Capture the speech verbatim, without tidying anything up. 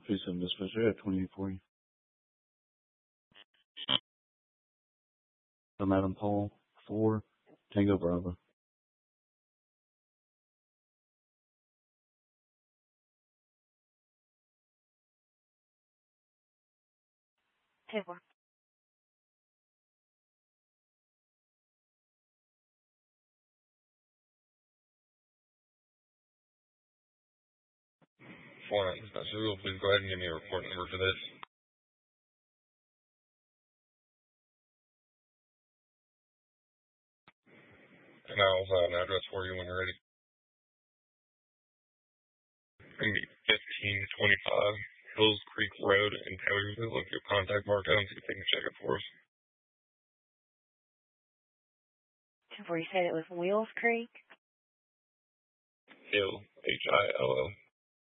Please send dispatcher at twenty-eight forty. So Madam Paul, four, Tango Bravo. Hey, what? four nine dispatcher, will please go ahead and give me a report number for this. And I'll have an address for you when you're ready. It's going to be fifteen twenty-five Hills Creek Road in Taylorsville. Look at your contact mark out and see if they can check it for us. Where you said it was Wheels Creek? Hill, H I L L.